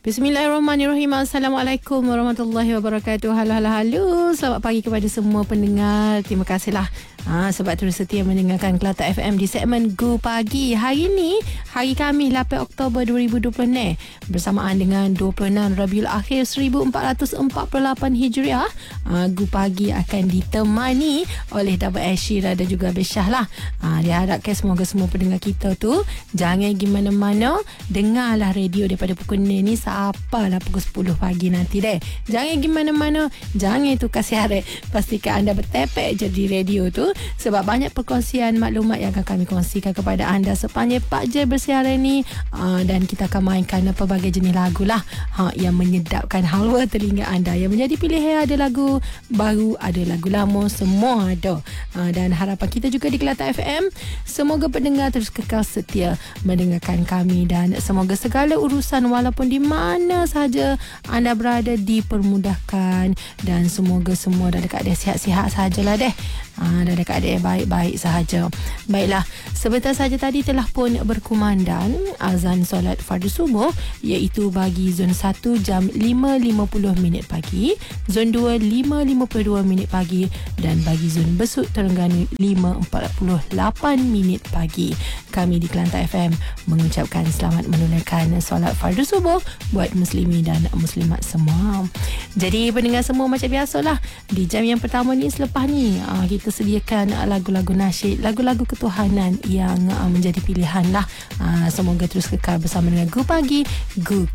Bismillahirrahmanirrahim. Assalamualaikum warahmatullahi wabarakatuh. Halo. Selamat pagi kepada semua pendengar. Terima kasihlah sebab terus setia mendengarkan Kelata FM di segmen Go Pagi. Hari ni, hari Khamis 8 Oktober 2020 bersamaan dengan 26 Rabiul Akhir 1448 Hijriah. Go Pagi akan ditemani oleh Dapat Ashira dan juga Besyah lah. Diharapkan semoga semua pendengar kita tu jangan pergi mana-mana, dengarlah radio daripada pukul ni sapalah pukul 10 pagi nanti deh. Jangan pergi mana-mana, jangan tukar siaran. Pastikan anda bertepek je di radio tu, sebab banyak perkongsian maklumat yang akan kami kongsikan kepada anda sepanjang 4 jam bersiaran ni. Dan kita akan mainkan pelbagai jenis lagu lah yang menyedapkan halwa telinga anda. Yang menjadi pilihan ada lagu baru, ada lagu lama, semua ada. Dan harapan kita juga di Kelata FM, semoga pendengar terus kekal setia mendengarkan kami, dan semoga segala urusan walaupun di mana sahaja anda berada dipermudahkan, dan semoga semua dalam keadaan sihat-sihat sahajalah deh. Dalam keadaan baik-baik sahaja. Baiklah, sebentar saja tadi telah pun berkumandang azan solat fardu subuh, iaitu bagi zon 1 jam 5.50 pagi, zon 2 5.52 pagi, dan bagi zon Besut Terengganu 5.48 pagi. Kami di Kelantan FM mengucapkan selamat menunaikan solat fardu subuh buat muslimin dan muslimat semua. Jadi pendengar semua, macam biasalah di jam yang pertama ni, selepas ni kita sediakan lagu-lagu nasyid, lagu-lagu ketuhanan yang menjadi pilihan lah. Semoga terus kekal bersama dengan Go Pagi, Go